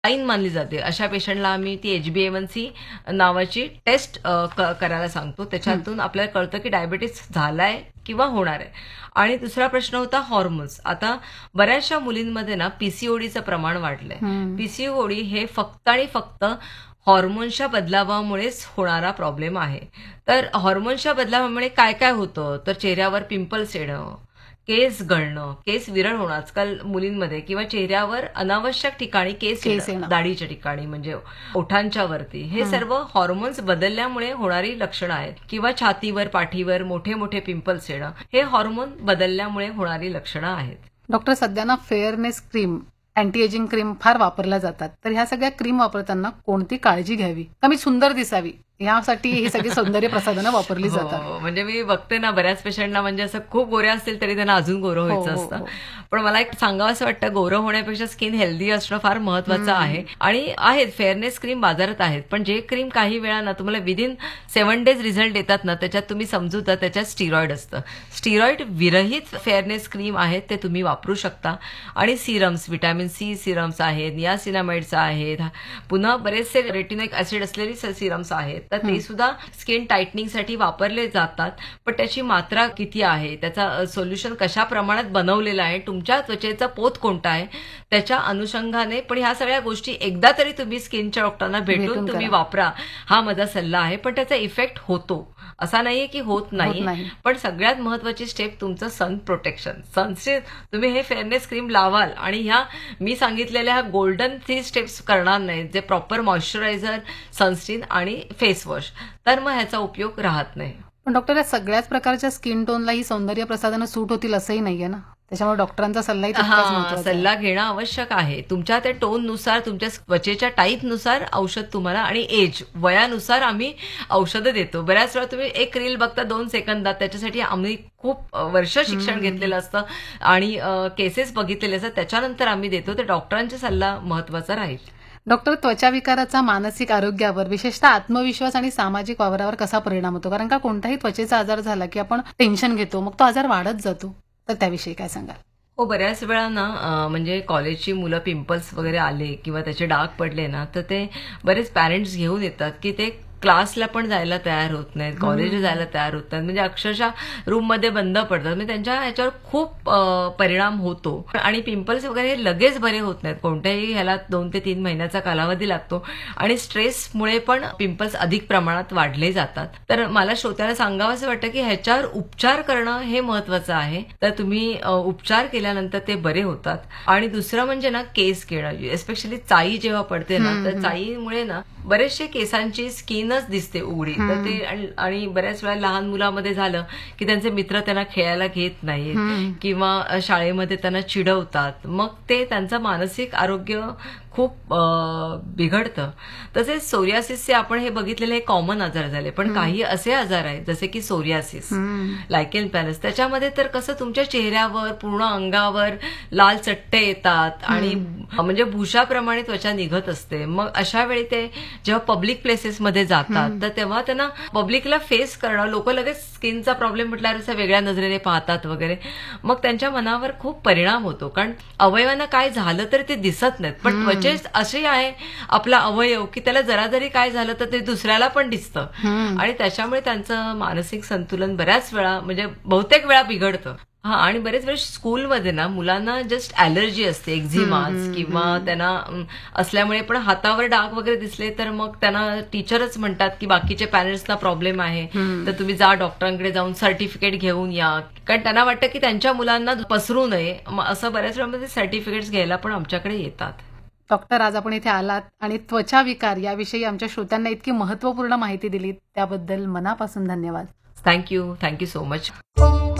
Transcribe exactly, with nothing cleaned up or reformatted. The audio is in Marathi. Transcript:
लाईन मानली जाते अशा पेशंटला आम्ही ती एच बी ए वन सी नावाची टेस्ट करायला सांगतो. त्याच्यातून आपल्याला कळतं की डायबिटीस झालाय किंवा होणार आहे. आणि दुसरा प्रश्न होता हॉर्मोन्स. आता बऱ्याचशा मुलींमध्ये ना पीसीओडीचं प्रमाण वाढलंय. पीसीओडी हे फक्त आणि फक्त हॉर्मोन्सच्या बदलावामुळेच होणारा प्रॉब्लेम आहे. तर हॉर्मोन्सच्या बदलावामुळे काय काय होतं, तर चेहऱ्यावर पिंपल्स येणं, केस गळणं, केस विरळ होणं आजकाल मुलींमध्ये, किंवा चेहऱ्यावर अनावश्यक ठिकाणी केस येणं, दाढीच्या ठिकाणी म्हणजे ओठांच्या वरती, हे सर्व हॉर्मोन्स बदलल्यामुळे होणारी लक्षणं आहेत. किंवा छातीवर, पाठीवर मोठे मोठे पिंपल्स येणं, हे हॉर्मोन बदलल्यामुळे होणारी लक्षणं आहेत. डॉक्टर, सध्या ना fairness cream, anti ageing cream फार वापरल्या जातात. तर ह्या सगळ्या क्रीम वापरताना कोणती काळजी घ्यावी, कमी सुंदर दिसावी, यासाठी ही सगळी सौंदर्य प्रसाधनं वापरली जातात? म्हणजे मी बघते ना बऱ्याच पेशंटना, म्हणजे असं खूप गोऱ्या असतील तरी त्यांना अजून गोरं व्हायचं असतं. पण मला एक सांगावं असं वाटतं, गोरं होण्यापेक्षा स्किन हेल्दी असणं फार महत्वाचं आहे. आणि आहेत फेअरनेस क्रीम बाजारात आहेत, पण जे क्रीम काही वेळा ना तुम्हाला विदिन सेव्हन डेज रिझल्ट देतात ना, त्याच्यात तुम्ही समजू तर त्याच्यात स्टिरॉइड असतं. स्टिरॉइड विरहित फेअरनेस क्रीम आहेत, ते तुम्ही वापरू शकता. आणि सिरम्स, व्हिटॅमिन सी सिरम्स आहेत, नियासिनामाइड्स आहेत, पुन्हा बरेचसे रेटिनोइक ऍसिड असलेली सिरम्स आहेत, तर ते सुद्धा स्किन टाईटनिंगसाठी वापरले जातात. पण त्याची मात्रा किती आहे, त्याचा सोल्युशन कशा प्रमाणात बनवलेला आहे, तुमच्या त्वचेचा पोत कोणता आहे, त्याच्या अनुषंगाने. पण ह्या सगळ्या गोष्टी एकदा तरी तुम्ही स्किनच्या डॉक्टरांना भेटून तुम्ही वापरा, हा माझा सल्ला आहे. पण त्याचा इफेक्ट होतो, असा नाहीये की होत नाही. पण सगळ्यात महत्वाची स्टेप तुमचं सन प्रोटेक्शन. सनस्क्रीन तुम्ही हे फेअरनेस क्रीम लावाल आणि ह्या मी सांगितलेल्या ह्या गोल्डन थ्री स्टेप्स करणार नाहीत, जे प्रॉपर मॉइश्चरायझर, सनस्क्रीन आणि फेस वॉश, तर मग ह्याचा उपयोग राहत नाही. पण डॉक्टर, या सगळ्याच प्रकारच्या स्किन टोनला ही सौंदर्य प्रसाधनं सूट होतील असंही नाहीये ना, त्याच्यामुळे डॉक्टरांचा सल्लाही तितकाच महत्त्वाचा आहे. सल्ला घेणं आवश्यक आहे. तुमच्या त्या टोननुसार, तुमच्या त्वचेच्या टाईपनुसार औषध तुम्हाला, आणि एज, वयानुसार आम्ही औषधं देतो. बऱ्याच वेळा तुम्ही एक रील बघता दोन सेकंदात, त्याच्यासाठी आम्ही खूप वर्ष शिक्षण घेतलेलं असतं आणि केसेस बघितलेले असतात, त्याच्यानंतर आम्ही देतो. तर डॉक्टरांचा सल्ला महत्वाचा राहील. डॉक्टर, त्वचा विकाराचा मानसिक आरोग्यावर, विशेषतः आत्मविश्वास आणि सामाजिक वावरावर कसा परिणाम होतो? कारण का कोणताही त्वचेचा आजार झाला की आपण टेन्शन घेतो, मग तो आजार वाढत जातो. तर त्याविषयी काय सांगाल? हो, बऱ्याच वेळा ना म्हणजे कॉलेजची मुलं पिंपल्स वगैरे आले किंवा त्याचे डाग पडले ना, तर ते बरेच पॅरेंट्स घेऊन येतात की ते क्लासला पण जायला तयार होत नाहीत, कॉलेजला जायला तयार होत नाहीत, म्हणजे अक्षरशः रूममध्ये बंद पडतात. म्हणजे त्यांच्या ह्याच्यावर खूप परिणाम होतो. आणि पिंपल्स वगैरे हे लगेच बरे होत नाहीत, कोणत्याही ह्याला दोन ते तीन महिन्याचा कालावधी लागतो. आणि स्ट्रेसमुळे पण पिंपल्स अधिक प्रमाणात वाढले जातात. तर मला श्रोत्याला सांगावं असं वाटतं की ह्याच्यावर उपचार करणं हे महत्वाचं आहे. तर तुम्ही उपचार केल्यानंतर ते बरे होतात. आणि दुसरं म्हणजे ना केस घेणं, एस्पेशली चाई जेव्हा पडते ना, तर चाईमुळे ना बरेचसे केसांची स्किनच दिसते उघडी. तर ते, आणि बऱ्याच वेळा लहान मुलामध्ये झालं की त्यांचे मित्र त्यांना खेळायला घेत नाहीत किंवा शाळेमध्ये त्यांना चिडवतात, मग ते त्यांचं मानसिक आरोग्य खूप बिघडतं. तसेच सोरियासिसचे आपण हे बघितलेले हे कॉमन आजार झाले, पण काही असे आजार आहेत जसे की सोरियासिस, लायकेन प्लॅनस, त्याच्यामध्ये तर कसं तुमच्या चेहऱ्यावर, पूर्ण अंगावर लाल चट्टे येतात आणि म्हणजे भुशाप्रमाणे त्वचा निघत असते. मग अशा वेळी ते जेव्हा पब्लिक प्लेसेसमध्ये जातात, तर तेव्हा त्यांना पब्लिकला फेस करणं, लोक लगेच स्किनचा प्रॉब्लेम म्हटल्यावर असं वेगळ्या नजरेने पाहतात वगैरे, मग त्यांच्या मनावर खूप परिणाम होतो. कारण अवयवांना काय झालं तर ते दिसत नाहीत, पण त्वचा असे आहे आपला अवयव की त्याला जरा जरी काय झालं तर ते दुसऱ्याला पण दिसतं. आणि त्याच्यामुळे त्यांचं मानसिक संतुलन बऱ्याच वेळा, म्हणजे बहुतेक वेळा बिघडतं. हा, आणि बरेच वेळेस स्कूलमध्ये ना मुलांना जस्ट ॲलर्जी असते, एक्झिमास किंवा त्यांना असल्यामुळे, पण हातावर डाग वगैरे दिसले तर मग त्यांना टीचरच म्हणतात की बाकीचे पॅरेंट्सना प्रॉब्लेम आहे, तर तुम्ही जा डॉक्टरांकडे जाऊन सर्टिफिकेट घेऊन या. कारण त्यांना वाटतं की त्यांच्या मुलांना पसरू नये, असं बऱ्याच वेळामध्ये सर्टिफिकेट्स घ्यायला पण आमच्याकडे येतात. डॉक्टर, आज आपण इथे आलात आणि त्वचा विकार याविषयी आमच्या श्रोत्यांना इतकी महत्त्वपूर्ण माहिती दिली, त्याबद्दल मनापासून धन्यवाद. Thank you thank you so much.